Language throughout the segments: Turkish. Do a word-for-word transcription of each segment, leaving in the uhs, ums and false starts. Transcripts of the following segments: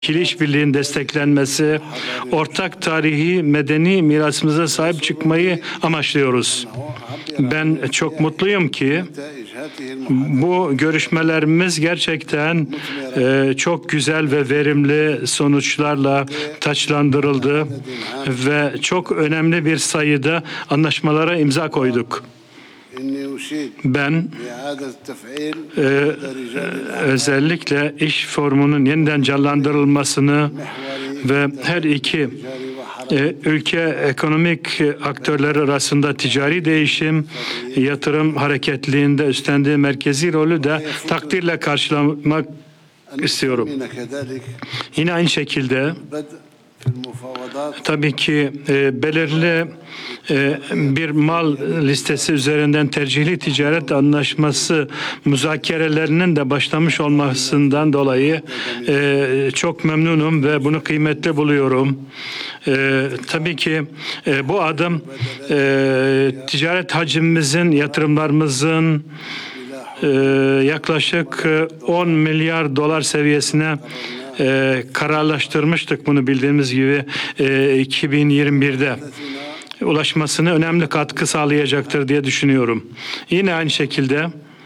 İkili işbirliğinin desteklenmesi, ortak tarihi medeni mirasımıza sahip çıkmayı amaçlıyoruz. Ben çok mutluyum ki bu görüşmelerimiz gerçekten e, çok güzel ve verimli sonuçlarla taçlandırıldı ve çok önemli bir sayıda anlaşmalara imza koyduk. Ben e, özellikle iş formunun yeniden canlandırılmasını ve her iki e, ülke ekonomik aktörler arasında ticari değişim, yatırım hareketliğinde üstlendiği merkezi rolü de takdirle karşılamak istiyorum. Yine aynı şekilde tabii ki e, belirli e, bir mal listesi üzerinden tercihli ticaret anlaşması müzakerelerinin de başlamış olmasından dolayı e, çok memnunum ve bunu kıymetli buluyorum. E, tabii ki e, bu adım e, ticaret hacimimizin, yatırımlarımızın e, yaklaşık on milyar dolar seviyesine Ee, kararlaştırmıştık bunu bildiğimiz gibi e, iki bin yirmi bir'de ulaşmasını önemli katkı sağlayacaktır diye düşünüyorum. Yine aynı şekilde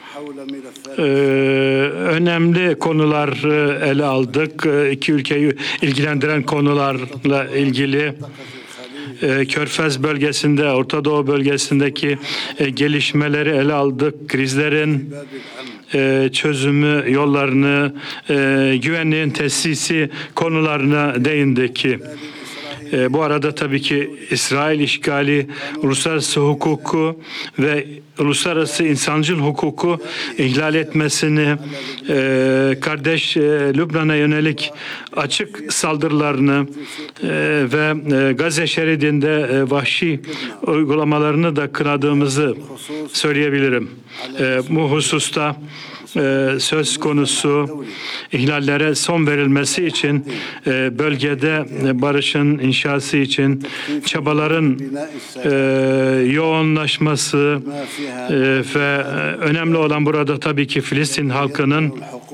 e, önemli konular e, ele aldık. E, iki ülkeyi ilgilendiren konularla ilgili e, Körfez bölgesinde, Orta Doğu bölgesindeki e, gelişmeleri ele aldık. Krizlerin e, çözümü yollarını, e, güvenliğin tesisi konularına değindik. E, bu arada tabii ki İsrail işgali, uluslararası hukuku ve uluslararası insancıl hukuku ihlal etmesini, e, kardeş e, Lübnan'a yönelik açık saldırılarını e, ve e, Gazze şeridinde e, vahşi uygulamalarını da kınadığımızı söyleyebilirim. E, bu hususta e, söz konusu ihlallere son verilmesi için e, bölgede e, barışın inşası için çabaların e, yoğunlaşması e, ve önemli olan burada tabii ki Filistin halkının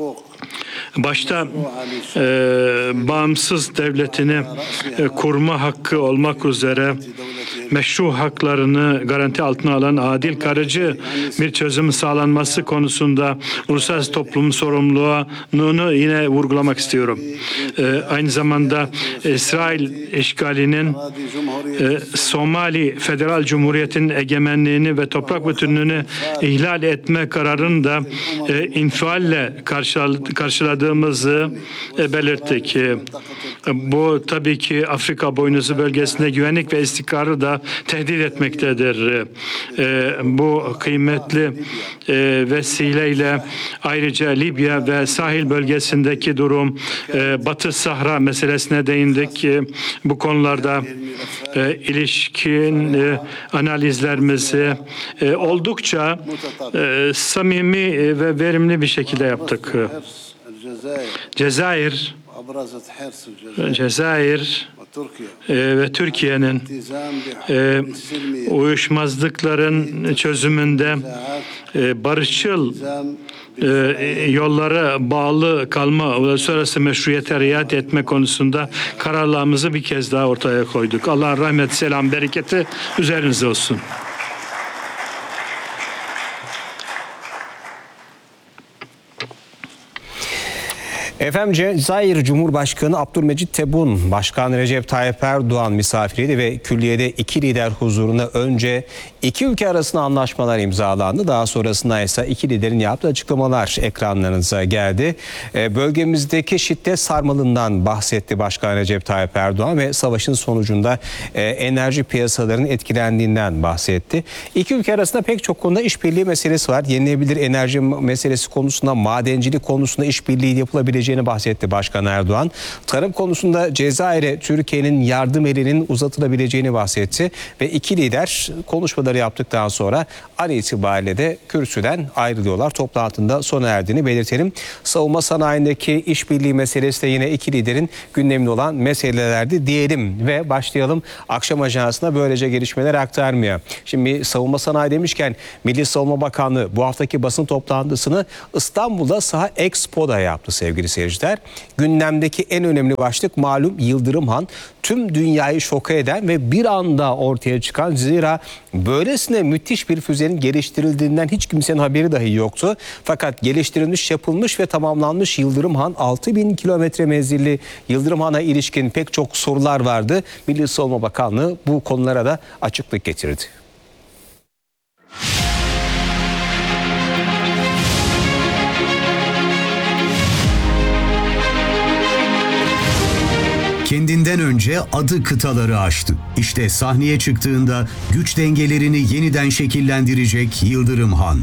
başta e, bağımsız devletini e, kurma hakkı olmak üzere meşru haklarını garanti altına alan adil, karıcı bir çözüm sağlanması konusunda uluslararası toplumun sorumluluğunu yine vurgulamak istiyorum. E, aynı zamanda İsrail işgalinin e, Somali Federal Cumhuriyeti'nin egemenliğini ve toprak bütünlüğünü ihlal etme kararını da e, infialle karşıladığımızı e, belirttik. E, bu tabii ki Afrika boynuzu bölgesinde güvenlik ve istikrarı da tehdit etmektedir. E, bu kıymetli e, vesileyle ayrıca Libya ve sahil bölgesindeki durum, e, Batı Sahra meselesine değindik. E, bu konularda e, ilişkin e, analizlerimizi e, oldukça e, samimi e, ve verimli bir şekilde yaptık. Cezayir, Cezayir e, ve Türkiye'nin e, uyuşmazlıkların çözümünde e, barışçıl e, yollara bağlı kalma, uluslararası meşruiyete riayet etme konusunda kararlarımızı bir kez daha ortaya koyduk. Allah'ın rahmet, selam, bereketi üzerinize olsun. Efendim, Cezayir Cumhurbaşkanı Abdülmecit Tebboune, Başkan Recep Tayyip Erdoğan misafiriydi ve külliyede iki lider huzurunda önce iki ülke arasında anlaşmalar imzalandı. Daha sonrasında ise iki liderin yaptığı açıklamalar ekranlarınıza geldi. Bölgemizdeki şiddet sarmalından bahsetti Başkan Recep Tayyip Erdoğan ve savaşın sonucunda enerji piyasalarının etkilendiğinden bahsetti. İki ülke arasında pek çok konuda işbirliği meselesi var. Yenilenebilir enerji meselesi konusunda, madencilik konusunda işbirliği yapılabilecek bahsetti Başkan Erdoğan. Tarım konusunda Cezayir'e Türkiye'nin yardım elinin uzatılabileceğini bahsetti ve iki lider konuşmaları yaptıktan sonra an itibariyle de kürsüden ayrılıyorlar. Toplantında sona erdiğini belirtelim. Savunma sanayindeki işbirliği meselesi de yine iki liderin gündeminde olan meselelerdi diyelim ve başlayalım akşam ajansına böylece gelişmeler aktarmaya. Şimdi savunma sanayi demişken Milli Savunma Bakanlığı bu haftaki basın toplantısını İstanbul'da Saha Expo'da yaptı sevgili seyirciler. Gündemdeki en önemli başlık malum Yıldırım Han. Tüm dünyayı şoka eden ve bir anda ortaya çıkan, zira böylesine müthiş bir füzenin geliştirildiğinden hiç kimsenin haberi dahi yoktu. Fakat geliştirilmiş, yapılmış ve tamamlanmış Yıldırım Han, altı bin kilometre menzilli Yıldırım Han'a ilişkin pek çok sorular vardı. Milli Savunma Bakanlığı bu konulara da açıklık getirdi. Kendinden önce adı kıtaları aştı. İşte sahneye çıktığında güç dengelerini yeniden şekillendirecek Yıldırım Han.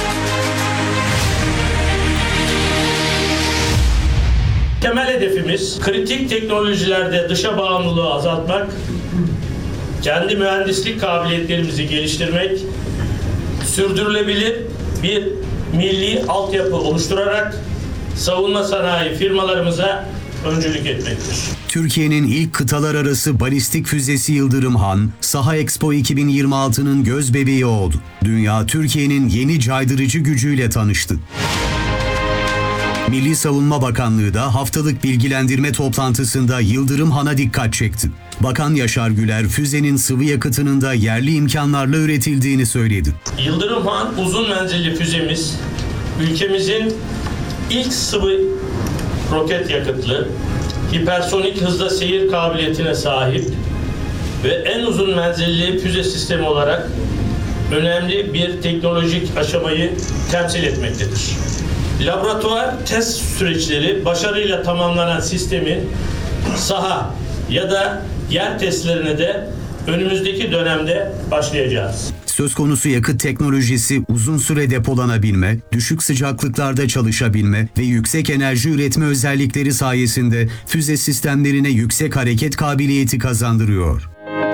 Temel hedefimiz kritik teknolojilerde dışa bağımlılığı azaltmak, kendi mühendislik kabiliyetlerimizi geliştirmek, sürdürülebilir bir milli altyapı oluşturarak savunma sanayi firmalarımıza öncülük etmektir. Türkiye'nin ilk kıtalar arası balistik füzesi Yıldırım Han, Saha Expo iki bin yirmi altı'nın gözbebeği oldu. Dünya, Türkiye'nin yeni caydırıcı gücüyle tanıştı. Milli Savunma Bakanlığı da haftalık bilgilendirme toplantısında Yıldırım Han'a dikkat çekti. Bakan Yaşar Güler, füzenin sıvı yakıtının da yerli imkanlarla üretildiğini söyledi. Yıldırım Han uzun menzilli füzemiz, ülkemizin ilk sıvı roket yakıtlı, hipersonik hızda seyir kabiliyetine sahip ve en uzun menzilli füze sistemi olarak önemli bir teknolojik aşamayı temsil etmektedir. Laboratuvar test süreçleri başarıyla tamamlanan sistemin saha ya da yer testlerine de önümüzdeki dönemde başlayacağız. Söz konusu yakıt teknolojisi uzun süre depolanabilme, düşük sıcaklıklarda çalışabilme ve yüksek enerji üretme özellikleri sayesinde füze sistemlerine yüksek hareket kabiliyeti kazandırıyor.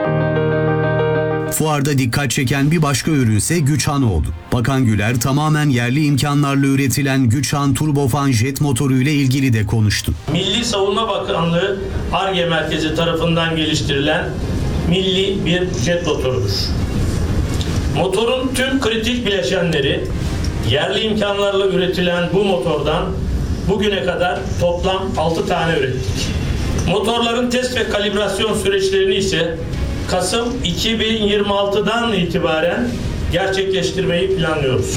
Fuarda dikkat çeken bir başka ürünse Güçhan oldu. Bakan Güler tamamen yerli imkanlarla üretilen Güçhan turbofan jet motoru ile ilgili de konuştu. Milli Savunma Bakanlığı Ar-Ge Merkezi tarafından geliştirilen milli bir jet motorudur. Motorun tüm kritik bileşenleri yerli imkanlarla üretilen bu motordan bugüne kadar toplam altı tane ürettik. Motorların test ve kalibrasyon süreçlerini ise Kasım iki bin yirmi altı'dan itibaren gerçekleştirmeyi planlıyoruz.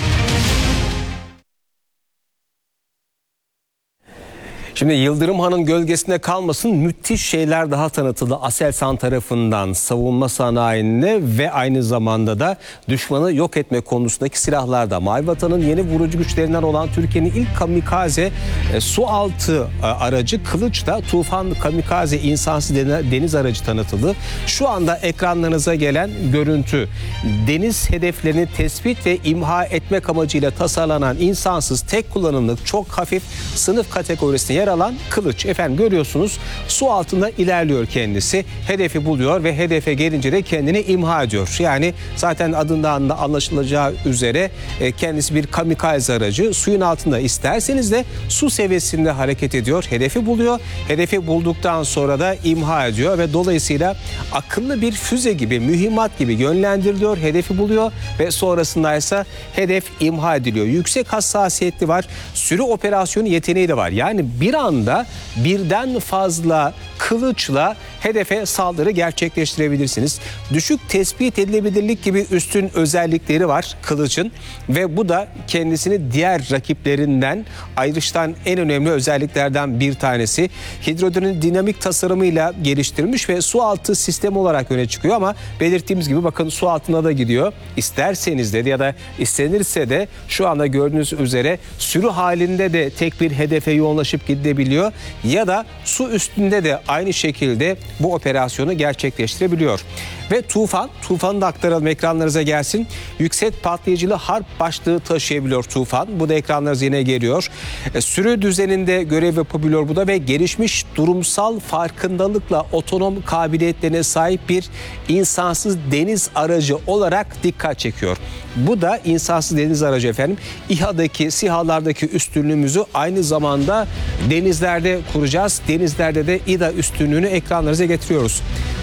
Şimdi Yıldırım Han'ın gölgesinde kalmasın, müthiş şeyler daha tanıtıldı Aselsan tarafından savunma sanayine ve aynı zamanda da düşmanı yok etme konusundaki silahlarda. Mavi Vatan'ın yeni vurucu güçlerinden olan Türkiye'nin ilk kamikaze e, su altı e, aracı Kılıç da Tufan kamikaze insansız deniz aracı tanıtıldı. Şu anda ekranlarınıza gelen görüntü, deniz hedeflerini tespit ve imha etmek amacıyla tasarlanan insansız tek kullanımlık çok hafif sınıf kategorisine yer alan Kılıç. Efendim görüyorsunuz, su altında ilerliyor kendisi. Hedefi buluyor ve hedefe gelince de kendini imha ediyor. Yani zaten adından da anlaşılacağı üzere kendisi bir kamikaze aracı. Suyun altında isterseniz de su seviyesinde hareket ediyor. Hedefi buluyor. Hedefi bulduktan sonra da imha ediyor ve dolayısıyla akıllı bir füze gibi, mühimmat gibi yönlendiriliyor. Hedefi buluyor ve sonrasında ise hedef imha ediliyor. Yüksek hassasiyetli var. Sürü operasyonu yeteneği de var. Yani bir anda birden fazla kılıçla hedefe saldırı gerçekleştirebilirsiniz. Düşük tespit edilebilirlik gibi üstün özellikleri var kılıcın ve bu da kendisini diğer rakiplerinden ayrıştıran en önemli özelliklerden bir tanesi. Hidrodinamik tasarımıyla geliştirilmiş ve su altı sistemi olarak öne çıkıyor ama belirttiğimiz gibi bakın su altına da gidiyor. İsterseniz de ya da istenirse de şu anda gördüğünüz üzere sürü halinde de tek bir hedefe yoğunlaşıp gidebiliyor ya da su üstünde de aynı şekilde bu operasyonu gerçekleştirebiliyor. Ve Tufan, Tufan'ı da aktaralım, ekranlarınıza gelsin. Yüksek patlayıcılı harp başlığı taşıyabiliyor Tufan. Bu da ekranlarınıza yine geliyor. E, sürü düzeninde görev yapabiliyor bu da ve gelişmiş durumsal farkındalıkla otonom kabiliyetlerine sahip bir insansız deniz aracı olarak dikkat çekiyor. Bu da insansız deniz aracı efendim. İHA'daki, SİHA'lardaki üstünlüğümüzü aynı zamanda denizlerde kuracağız. Denizlerde de İHA üstünlüğünü ekranlarınıza getiriyoruz.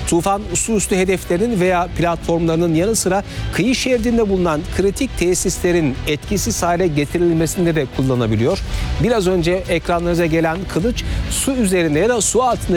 Tufan su üstü hedeflerinin veya platformlarının yanı sıra kıyı şeridinde bulunan kritik tesislerin etkisiz hale getirilmesinde de kullanabiliyor. Biraz önce ekranlarınıza gelen kılıç su üzerinde ya da su altında